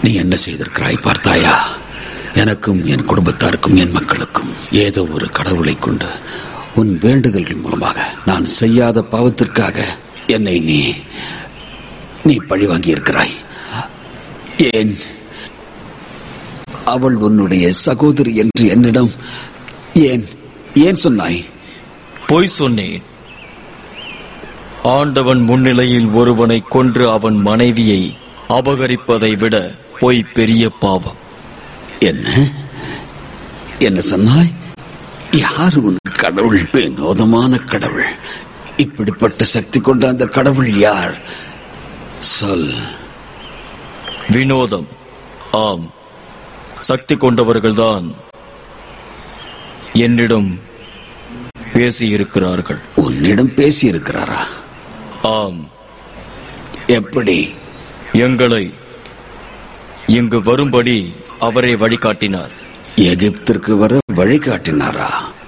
நீ என்ன செய்திருக்கிறாய் பார்த்தாயா? எனக்கும் என் குடும்பத்தாருக்கும் என் மக்களுக்கும் ஏதோ ஒரு கடவுளை கொண்டு உன் வேண்டுதல்கள் மூலமாக நான் செய்யாத பாவத்திற்காக என்னை நீ பழி வாங்கி இருக்கிறாய். ஏன் அவள் உன்னுடைய சகோதரி என்று என்னிடம் ஏன் சொன்னாய்? பொய் சொன்னேன். ஆண்டவன் முன்னிலையில் ஒருவனை கொன்று அவன் மனைவியை அபகரிப்பதை விட பொய் பெரிய பாவம். என்ன சொன்னாய்? யார் உன் கடவுள்? வினோதமான கடவுள். இப்படிப்பட்ட சக்தி கொண்ட அந்த கடவுள் யார்? சொல். வினோதம்? ஆம், சக்தி கொண்டவர்கள்தான் என்னிடம் பேசியிருக்கிறார்கள். உன்னிடம் பேசியிருக்கிறாரா? ஆம். எப்படி? எங்களை இங்கு வரும்படி அவரே வழிகாட்டினார். எகிப்திற்கு வர வழிகாட்டினாரா?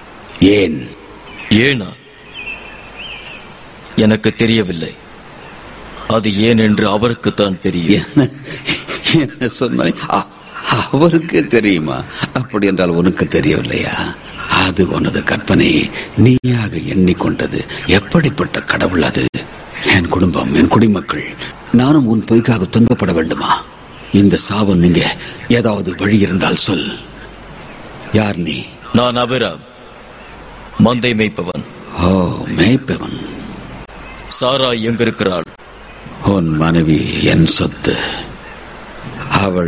ஏனா? எனக்கு தெரியவில்லை. அது ஏன் என்று அவருக்குத்தான் தெரியும். என்ன சொன்னாய்? அவருக்கு தெரியுமா? அப்படி என்றால் உனக்கு தெரியவில்லையா? அது உனது கற்பனை, நீயாக எண்ணிக்கொண்டது. எப்படிப்பட்ட கடவுள் அது? என் குடும்பம், என் குடிமக்கள், நானும் உன் பொய்க்காக துன்பப்பட வேண்டுமா? இந்த சாபம் நீங்க ஏதாவது வழி இருந்தால் சொல். யார் நீ? நான் அபிராம், மந்தை மேய்ப்பவன். ஓ, மேய்ப்பவன். சாரா எங்கிருக்கிறாள்? உன் மனைவி என் சொத்து. அவள்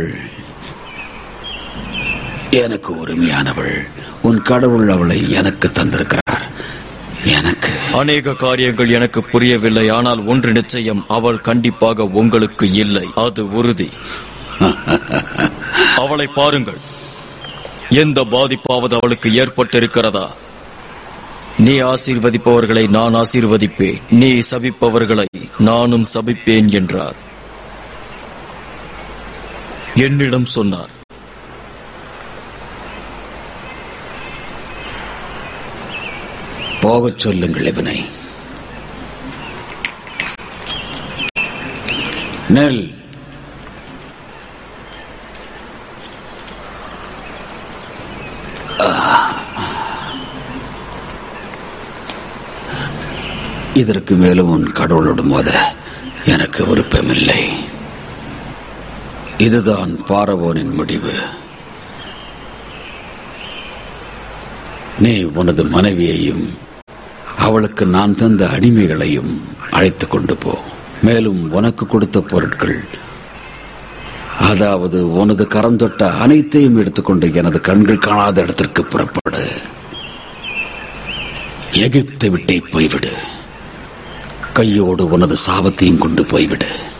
எனக்கு உரிமையானவள். உன் கடவுள் அவளை எனக்கு தந்திருக்கிறார். எனக்கு அநேக காரியங்கள் எனக்கு புரியவில்லை. ஆனால் ஒன்று நிச்சயம், அவள் கண்டிப்பாக உங்களுக்கு இல்லை, அது உறுதி. அவளை பாருங்கள். எந்த பாதிப்பாவது அவளுக்கு ஏற்பட்டிருக்கிறதா? நீ ஆசீர்வதிப்பவர்களை நான் ஆசீர்வதிப்பேன், நீ சபிப்பவர்களை நானும் சபிப்பேன் என்றார். என்னிடம் சொன்னார். போகச் சொல்லுங்கள் இவனை. நெல். இதற்கு மேலும் உன் கடவுளோடு மோத எனக்கு விருப்பமில்லை. இதுதான் பார்வோனின் முடிவு. நீ உனது மனைவியையும் அவளுக்கு நான் தந்த அடிமைகளையும் அழைத்துக் கொண்டு போ. மேலும் உனக்கு கொடுத்த பொருட்கள், அதாவது உனது கரம் தொட்ட அனைத்தையும் எடுத்துக்கொண்டு எனது கண்கள் காணாத இடத்திற்கு புறப்படு. எகிப்தை விட்டே போய்விடு. கையோடு உனது சாபத்தையும் கொண்டு போய்விடு.